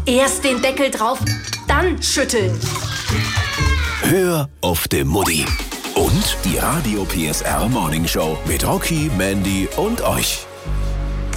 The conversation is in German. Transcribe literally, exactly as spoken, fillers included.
Erst den Deckel drauf, dann schütteln. Hör auf die Mutti. Und die Radio P S R Morning Show mit Rocky, Mandy und euch.